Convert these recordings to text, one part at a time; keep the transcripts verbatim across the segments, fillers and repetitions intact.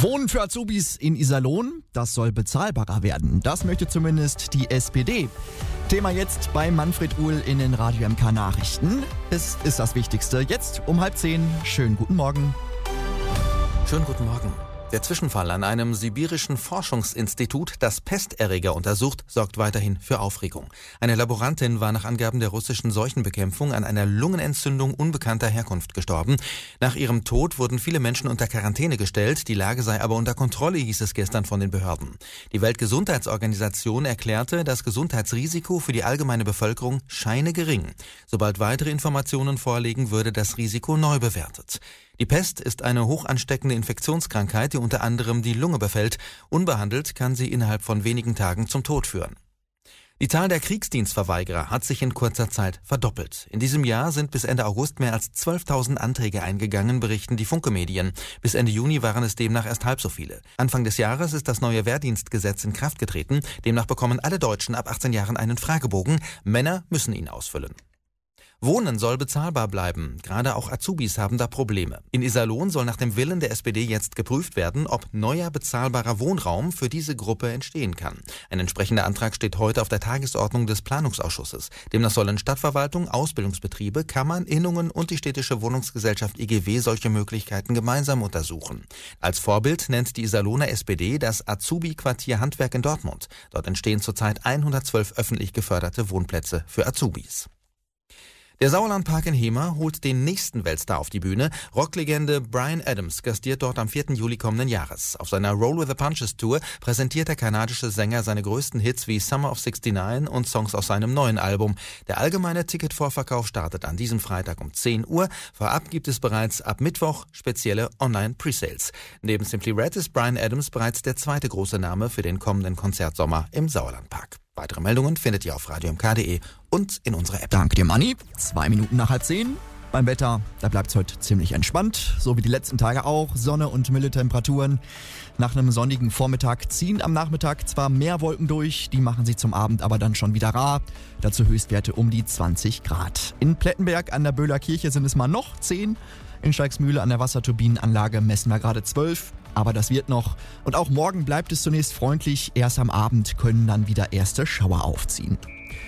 Wohnen für Azubis in Iserlohn, das soll bezahlbarer werden. Das möchte zumindest die S P D. Thema jetzt bei Manfred Uhl in den Radio M K Nachrichten. Es ist das Wichtigste. Jetzt um halb zehn. Schönen guten Morgen. Schönen guten Morgen. Der Zwischenfall an einem sibirischen Forschungsinstitut, das Pesterreger untersucht, sorgt weiterhin für Aufregung. Eine Laborantin war nach Angaben der russischen Seuchenbekämpfung an einer Lungenentzündung unbekannter Herkunft gestorben. Nach ihrem Tod wurden viele Menschen unter Quarantäne gestellt, die Lage sei aber unter Kontrolle, hieß es gestern von den Behörden. Die Weltgesundheitsorganisation erklärte, das Gesundheitsrisiko für die allgemeine Bevölkerung scheine gering. Sobald weitere Informationen vorliegen, würde das Risiko neu bewertet. Die Pest ist eine hoch ansteckende Infektionskrankheit, die unter anderem die Lunge befällt. Unbehandelt kann sie innerhalb von wenigen Tagen zum Tod führen. Die Zahl der Kriegsdienstverweigerer hat sich in kurzer Zeit verdoppelt. In diesem Jahr sind bis Ende August mehr als zwölftausend Anträge eingegangen, berichten die Funke-Medien. Bis Ende Juni waren es demnach erst halb so viele. Anfang des Jahres ist das neue Wehrdienstgesetz in Kraft getreten. Demnach bekommen alle Deutschen ab achtzehn Jahren einen Fragebogen. Männer müssen ihn ausfüllen. Wohnen soll bezahlbar bleiben. Gerade auch Azubis haben da Probleme. In Iserlohn soll nach dem Willen der S P D jetzt geprüft werden, ob neuer bezahlbarer Wohnraum für diese Gruppe entstehen kann. Ein entsprechender Antrag steht heute auf der Tagesordnung des Planungsausschusses. Demnach sollen Stadtverwaltung, Ausbildungsbetriebe, Kammern, Innungen und die städtische Wohnungsgesellschaft I G W solche Möglichkeiten gemeinsam untersuchen. Als Vorbild nennt die Iserlohner S P D das Azubi-Quartier Handwerk in Dortmund. Dort entstehen zurzeit hundertzwölf öffentlich geförderte Wohnplätze für Azubis. Der Sauerlandpark in Hemer holt den nächsten Weltstar auf die Bühne. Rocklegende Bryan Adams gastiert dort am vierten Juli kommenden Jahres. Auf seiner Roll with the Punches Tour präsentiert der kanadische Sänger seine größten Hits wie Summer of sixty-nine und Songs aus seinem neuen Album. Der allgemeine Ticketvorverkauf startet an diesem Freitag um zehn Uhr. Vorab gibt es bereits ab Mittwoch spezielle Online-Presales. Neben Simply Red ist Bryan Adams bereits der zweite große Name für den kommenden Konzertsommer im Sauerlandpark. Weitere Meldungen findet ihr auf radio m k punkt d e und in unserer App. Danke dir, Manni. Zwei Minuten nach halb zehn. Beim Wetter, da bleibt es heute ziemlich entspannt, so wie die letzten Tage auch. Sonne und milde Temperaturen. Nach einem sonnigen Vormittag ziehen am Nachmittag zwar mehr Wolken durch, die machen sich zum Abend aber dann schon wieder rar. Dazu Höchstwerte um die zwanzig Grad. In Plettenberg an der Böhler Kirche sind es mal noch zehn. In Steigsmühle an der Wasserturbinenanlage messen wir gerade zwölf. Aber das wird noch. Und auch morgen bleibt es zunächst freundlich. Erst am Abend können dann wieder erste Schauer aufziehen.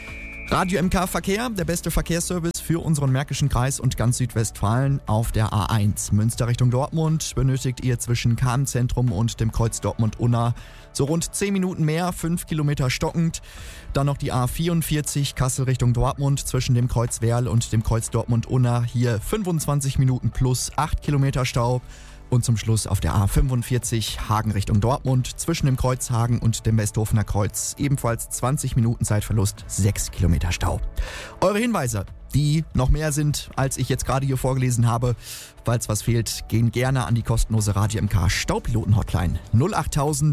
Radio M K Verkehr, der beste Verkehrsservice für unseren Märkischen Kreis und ganz Südwestfalen auf der A eins. Münster Richtung Dortmund benötigt ihr zwischen Kahn-Zentrum und dem Kreuz Dortmund-Unna so rund zehn Minuten mehr, fünf Kilometer stockend. Dann noch die A vierundvierzig Kassel Richtung Dortmund zwischen dem Kreuz Werl und dem Kreuz Dortmund-Unna. Hier fünfundzwanzig Minuten plus acht Kilometer Stau. Und zum Schluss auf der A fünfundvierzig Hagen Richtung Dortmund zwischen dem Kreuz Hagen und dem Westhofener Kreuz ebenfalls zwanzig Minuten Zeitverlust, sechs Kilometer Stau. Eure Hinweise, die noch mehr sind, als ich jetzt gerade hier vorgelesen habe. Falls was fehlt, gehen gerne an die kostenlose Radio M K Staupiloten-Hotline null acht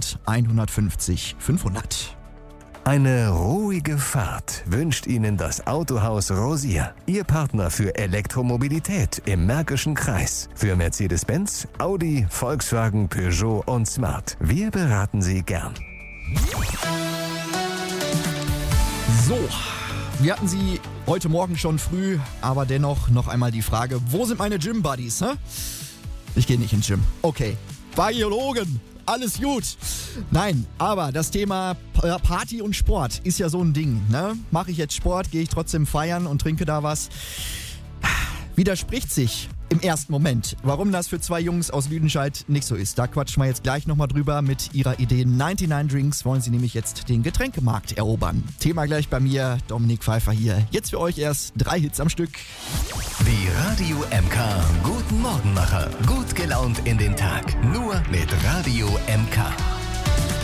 eins fünfhundert. Eine ruhige Fahrt wünscht Ihnen das Autohaus Rosier. Ihr Partner für Elektromobilität im Märkischen Kreis. Für Mercedes-Benz, Audi, Volkswagen, Peugeot und Smart. Wir beraten Sie gern. So, wir hatten sie heute Morgen schon früh, aber dennoch noch einmal die Frage, wo sind meine Gym-Buddies? Hä? Ich gehe nicht ins Gym. Okay, Biologen. Alles gut. Nein, aber das Thema Party und Sport ist ja so ein Ding. Ne? Mache ich jetzt Sport, gehe ich trotzdem feiern und trinke da was? Widerspricht sich im ersten Moment. Warum das für zwei Jungs aus Lüdenscheid nicht so ist, da quatschen wir jetzt gleich nochmal drüber. Mit ihrer Idee neunundneunzig Drinks wollen sie nämlich jetzt den Getränkemarkt erobern. Thema gleich bei mir, Dominik Pfeiffer hier. Jetzt für euch erst drei Hits am Stück. Die Radio M K Guten Morgenmacher. Gut gelaunt in den Tag. Nur mit Radio M K.